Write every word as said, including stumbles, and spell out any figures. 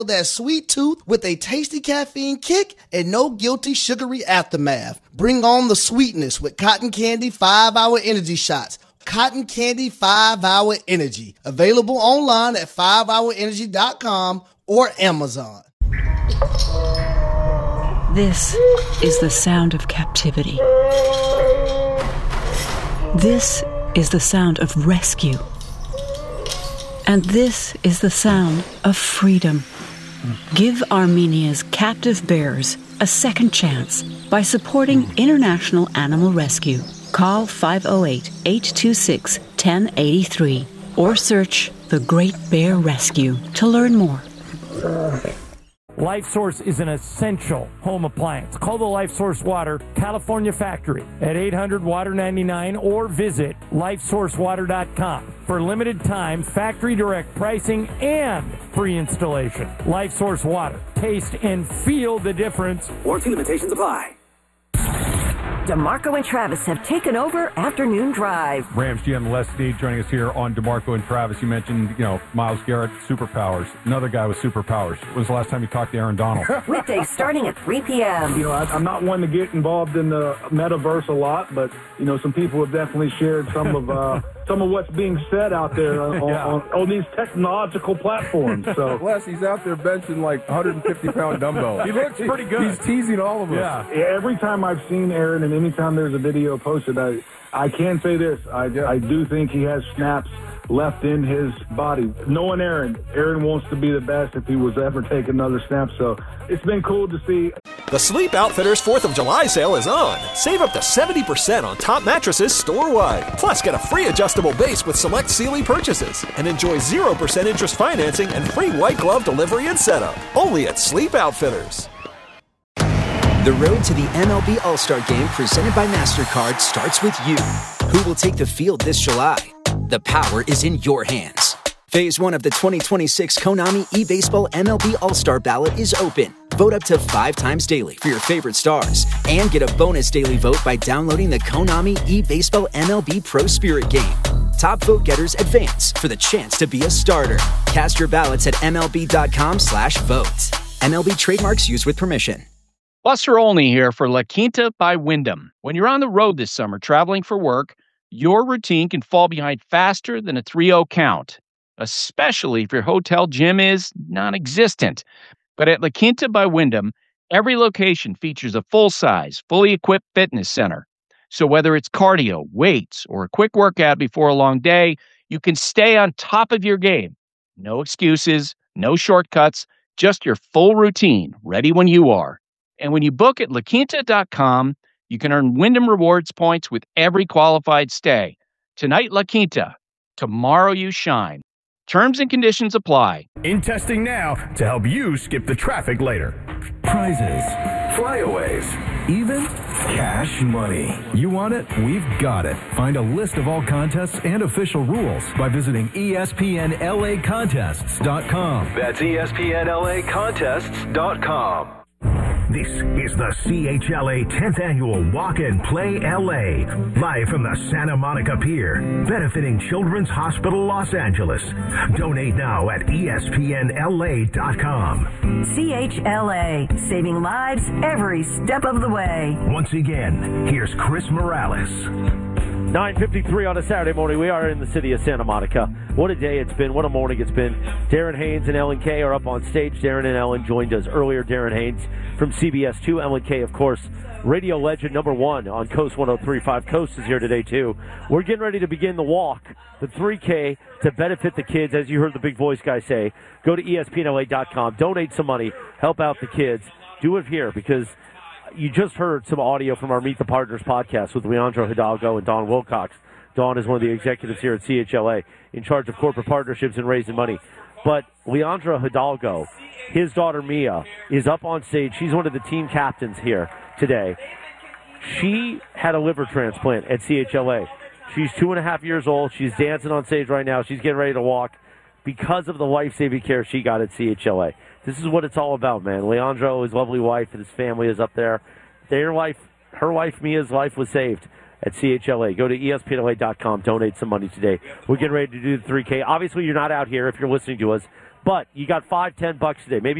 that sweet tooth with a tasty caffeine kick and no guilty sugary aftermath. Bring on the sweetness with Cotton Candy five hour Energy Shots. Cotton Candy five hour Energy. Available online at five hour energy dot com or Amazon. This is the sound of captivity. This is the sound of rescue. And this is the sound of freedom. Give Armenia's captive bears a second chance by supporting International Animal Rescue. Call five oh eight, eight two six, one oh eight three or search The Great Bear Rescue to learn more. LifeSource is an essential home appliance. Call the LifeSource Water California factory at eight hundred water ninety-nine or visit life source water dot com for limited time factory direct pricing and free installation. LifeSource Water. Taste and feel the difference. Warranty limitations apply. DeMarco and Travis have taken over Afternoon Drive. Rams G M Les Snead joining us here on DeMarco and Travis. You mentioned, you know, Myles Garrett, superpowers. Another guy with superpowers. When was the last time you talked to Aaron Donald? Weekdays starting at three p.m. You know, I, I'm not one to get involved in the metaverse a lot, but, you know, some people have definitely shared some of uh, some of what's being said out there on, yeah. on, on these technological platforms. So, Les, he's out there benching like one hundred fifty pound dumbbells. He looks pretty good. He's teasing all of us. Yeah. Every time I've seen Aaron and anytime there's a video posted, I I can say this. I, I do think he has snaps left in his body. Knowing Aaron, Aaron wants to be the best if he was to ever take another snap. So it's been cool to see. The Sleep Outfitters fourth of July sale is on. Save up to seventy percent on top mattresses store-wide. Plus, get a free adjustable base with select Sealy purchases. And enjoy zero percent interest financing and free white glove delivery and setup. Only at Sleep Outfitters. The road to the M L B All-Star Game presented by MasterCard starts with you. Who will take the field this July? The power is in your hands. Phase one of the twenty twenty-six Konami eBaseball M L B All-Star Ballot is open. Vote up to five times daily for your favorite stars. And get a bonus daily vote by downloading the Konami eBaseball M L B Pro Spirit game. Top vote getters advance for the chance to be a starter. Cast your ballots at M L B dot com slash vote. M L B trademarks used with permission. Buster Olney here for La Quinta by Wyndham. When you're on the road this summer traveling for work, your routine can fall behind faster than a three oh count, especially if your hotel gym is non-existent. But at La Quinta by Wyndham, every location features a full-size, fully equipped fitness center. So whether it's cardio, weights, or a quick workout before a long day, you can stay on top of your game. No excuses, no shortcuts, just your full routine, ready when you are. And when you book at la quinta dot com, you can earn Wyndham Rewards points with every qualified stay. Tonight, La Quinta. Tomorrow, you shine. Terms and conditions apply. In testing now to help you skip the traffic later. Prizes, flyaways, even cash money. You want it? We've got it. Find a list of all contests and official rules by visiting E S P N L A contests dot com. That's E S P N L A contests dot com. This is the C H L A tenth Annual Walk and Play L A, live from the Santa Monica Pier, benefiting Children's Hospital Los Angeles. Donate now at E S P N L A dot com. C H L A, saving lives every step of the way. Once again, here's Chris Morales. nine fifty-three on a Saturday morning. We are in the city of Santa Monica. What a day it's been. What a morning it's been. Darren Haynes and Ellen Kay are up on stage. Darren and Ellen joined us earlier. Darren Haynes from C B S two. Ellen Kay, of course, radio legend number one on Coast one oh three point five. Coast is here today, too. We're getting ready to begin the walk, the three K, to benefit the kids. As you heard the big voice guy say, go to E S P N L A dot com. Donate some money. Help out the kids. Do it here because you just heard some audio from our Meet the Partners podcast with Leandro Hidalgo and Don Wilcox. Don is one of the executives here at C H L A in charge of corporate partnerships and raising money. But Leandro Hidalgo, his daughter Mia, is up on stage. She's one of the team captains here today. She had a liver transplant at C H L A. She's two and a half years old. She's dancing on stage right now. She's getting ready to walk because of the life-saving care she got at C H L A. This is what it's all about, man. Leandro, his lovely wife, and his family is up there. Their life, her wife, Mia's life was saved at C H L A. Go to E S P N L A dot com. Donate some money today. We're getting ready to do the three K. Obviously, you're not out here if you're listening to us, But you got five, ten bucks a day. Maybe